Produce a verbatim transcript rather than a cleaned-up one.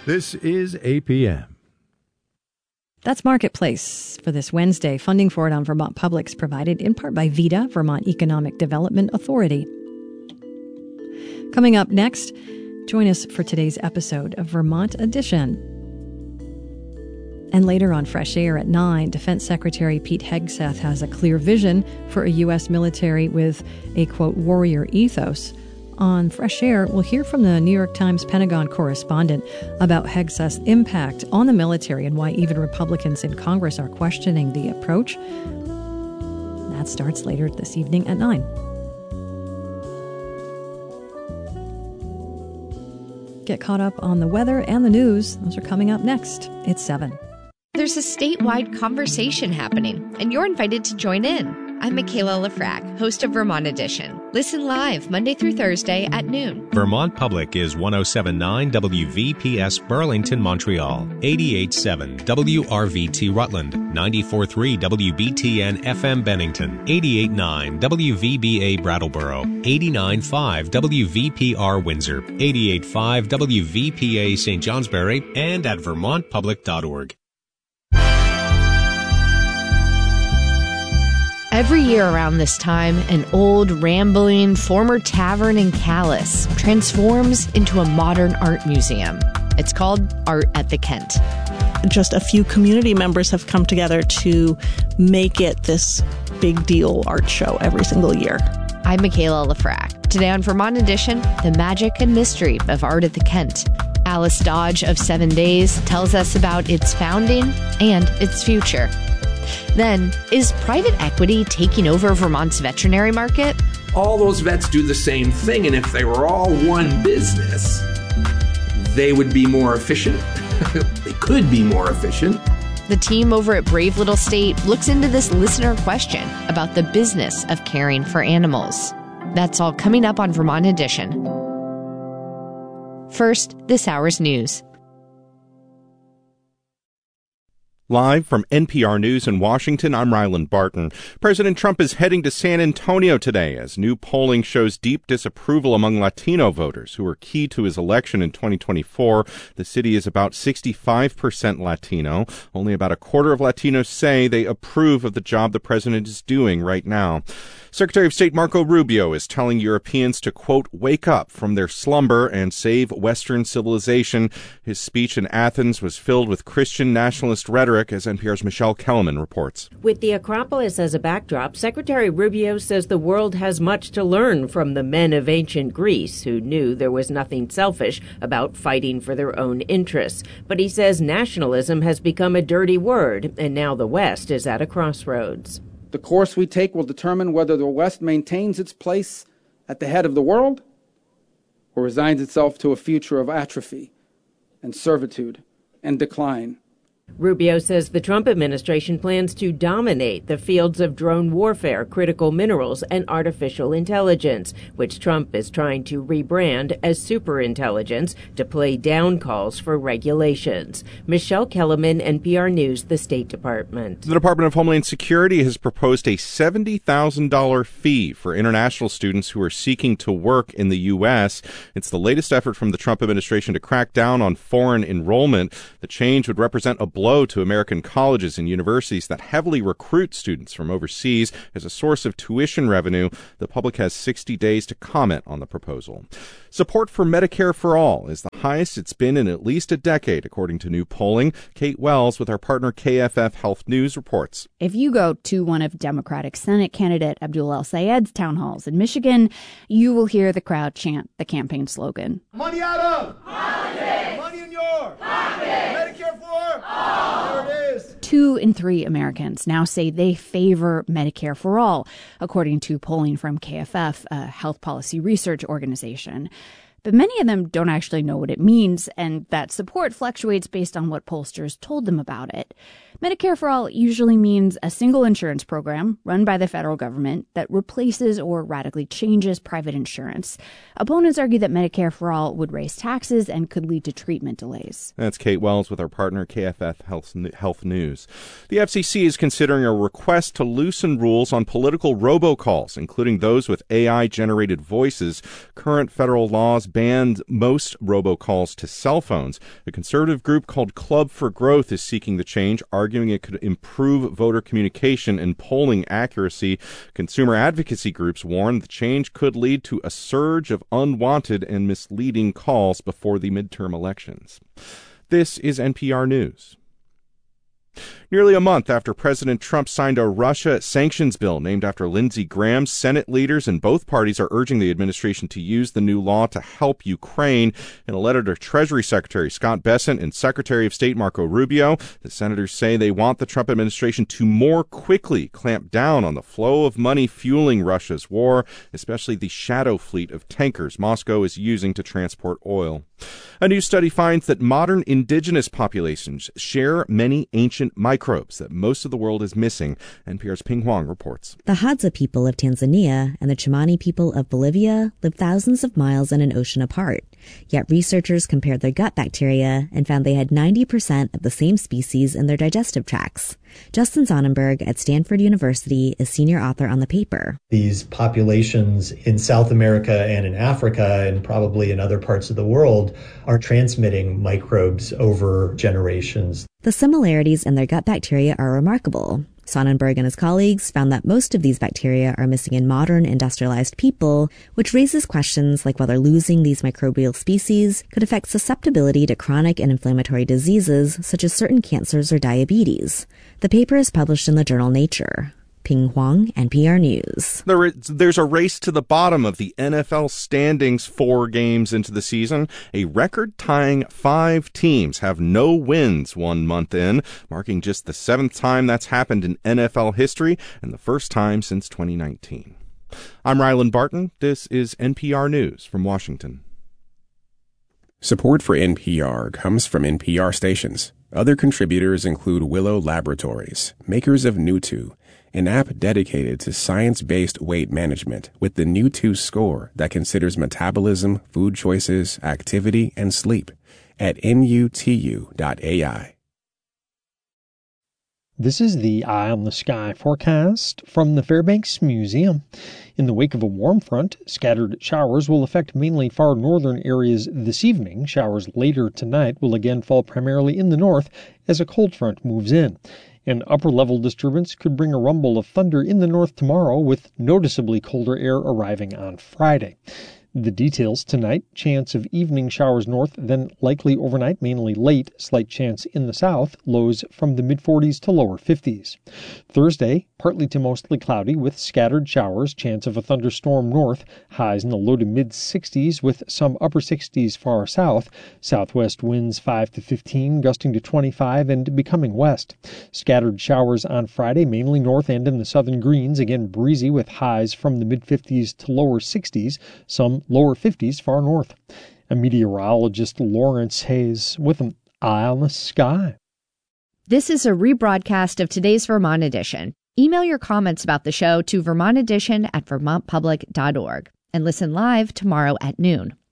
This is A P M. That's Marketplace for this Wednesday. Funding for it on Vermont Public's provided in part by VEDA, Vermont Economic Development Authority. Coming up next, join us for today's episode of Vermont Edition. And later on Fresh Air at nine, Defense Secretary Pete Hegseth has a clear vision for a U S military with a, quote, warrior ethos. On Fresh Air, we'll hear from the New York Times Pentagon correspondent about Hegseth's impact on the military and why even Republicans in Congress are questioning the approach. That starts later this evening at nine. Get caught up on the weather and the news. Those are coming up next. It's seven. There's a statewide conversation happening, and you're invited to join in. I'm Michaela Lafrac, host of Vermont Edition. Listen live Monday through Thursday at noon. Vermont Public is one oh seven point nine W V P S Burlington, Montreal, eighty-eight point seven W R V T Rutland, ninety-four point three W B T N F M Bennington, eighty-eight point nine W V B A Brattleboro, eighty-nine point five W V P R Windsor, eighty-eight point five W V P A Saint Johnsbury, and at vermont public dot org. Every year around this time, an old, rambling, former tavern in Calais transforms into a modern art museum. It's called Art at the Kent. Just a few community members have come together to make it this big deal art show every single year. I'm Michaela Lafrac. Today on Vermont Edition, the magic and mystery of Art at the Kent. Alice Dodge of Seven Days tells us about its founding and its future. Then, is private equity taking over Vermont's veterinary market? All those vets do the same thing, and if they were all one business, they would be more efficient. They could be more efficient. The team over at Brave Little State looks into this listener question about the business of caring for animals. That's all coming up on Vermont Edition. First, this hour's news. Live from N P R News in Washington, I'm Ryland Barton. President Trump is heading to San Antonio today as new polling shows deep disapproval among Latino voters who were key to his election in twenty twenty-four. The city is about sixty-five percent Latino. Only about a quarter of Latinos say they approve of the job the president is doing right now. Secretary of State Marco Rubio is telling Europeans to, quote, wake up from their slumber and save Western civilization. His speech in Athens was filled with Christian nationalist rhetoric, as N P R's Michelle Kellerman reports. With the Acropolis as a backdrop, Secretary Rubio says the world has much to learn from the men of ancient Greece who knew there was nothing selfish about fighting for their own interests. But he says nationalism has become a dirty word, and now the West is at a crossroads. The course we take will determine whether the West maintains its place at the head of the world or resigns itself to a future of atrophy and servitude and decline. Rubio says the Trump administration plans to dominate the fields of drone warfare, critical minerals, and artificial intelligence, which Trump is trying to rebrand as superintelligence to play down calls for regulations. Michelle Kellerman, N P R News, the State Department. The Department of Homeland Security has proposed a seventy thousand dollars fee for international students who are seeking to work in the U S. It's the latest effort from the Trump administration to crack down on foreign enrollment. The change would represent a blow to American colleges and universities that heavily recruit students from overseas as a source of tuition revenue. The public has sixty days to comment on the proposal. Support for Medicare for All is the highest it's been in at least a decade, according to new polling. Kate Wells with our partner K F F Health News reports. If you go to one of Democratic Senate candidate Abdul El-Sayed's town halls in Michigan, you will hear the crowd chant the campaign slogan. Money out of politics. Money in your pocket. Medicare for all. There it is. Two in three Americans now say they favor Medicare for all, according to polling from K F F, a health policy research organization. But many of them don't actually know what it means, and that support fluctuates based on what pollsters told them about it. Medicare for All usually means a single insurance program run by the federal government that replaces or radically changes private insurance. Opponents argue that Medicare for All would raise taxes and could lead to treatment delays. That's Kate Wells with our partner K F F Health News. The F C C is considering a request to loosen rules on political robocalls, including those with A I-generated voices. Current federal laws ban most robocalls to cell phones. A conservative group called Club for Growth is seeking the change, arguing it could improve voter communication and polling accuracy. Consumer advocacy groups warn the change could lead to a surge of unwanted and misleading calls before the midterm elections. This is N P R News. Nearly a month after President Trump signed a Russia sanctions bill named after Lindsey Graham, Senate leaders in both parties are urging the administration to use the new law to help Ukraine. In a letter to Treasury Secretary Scott Bessent and Secretary of State Marco Rubio, the senators say they want the Trump administration to more quickly clamp down on the flow of money fueling Russia's war, especially the shadow fleet of tankers Moscow is using to transport oil. A new study finds that modern indigenous populations share many ancient microbes that most of the world is missing. N P R's Ping Huang reports. The Hadza people of Tanzania and the Chimani people of Bolivia live thousands of miles in an ocean apart. Yet researchers compared their gut bacteria and found they had ninety percent of the same species in their digestive tracts. Justin Sonnenberg at Stanford University is senior author on the paper. These populations in South America and in Africa and probably in other parts of the world are transmitting microbes over generations. The similarities in their gut bacteria are remarkable. Sonnenberg and his colleagues found that most of these bacteria are missing in modern industrialized people, which raises questions like whether losing these microbial species could affect susceptibility to chronic and inflammatory diseases such as certain cancers or diabetes. The paper is published in the journal Nature. Ping Huang, N P R News. There is, there's a race to the bottom of the N F L standings four games into the season. A record-tying five teams have no wins one month in, marking just the seventh time that's happened in N F L history and the first time since twenty nineteen. I'm Ryland Barton. This is N P R News from Washington. Support for N P R comes from N P R stations. Other contributors include Willow Laboratories, makers of Nutu, an app dedicated to science-based weight management with the Nutu score that considers metabolism, food choices, activity, and sleep at nutu dot A I. This is the Eye on the Sky forecast from the Fairbanks Museum. In the wake of a warm front, scattered showers will affect mainly far northern areas this evening. Showers later tonight will again fall primarily in the north as a cold front moves in. An upper-level disturbance could bring a rumble of thunder in the north tomorrow, with noticeably colder air arriving on Friday. The details tonight: chance of evening showers north, then likely overnight, mainly late, slight chance in the south, lows from the mid-forties to lower fifties. Thursday, partly to mostly cloudy with scattered showers, chance of a thunderstorm north, highs in the low to mid-sixties with some upper sixties far south, southwest winds five to fifteen, gusting to twenty-five and becoming west. Scattered showers on Friday, mainly north and in the southern greens, again breezy with highs from the mid-fifties to lower sixties, some lower fifties far north. A meteorologist, Lawrence Hayes, with an eye on the sky. This is a rebroadcast of today's Vermont Edition. Email your comments about the show to vermont edition at vermont public dot org and listen live tomorrow at noon.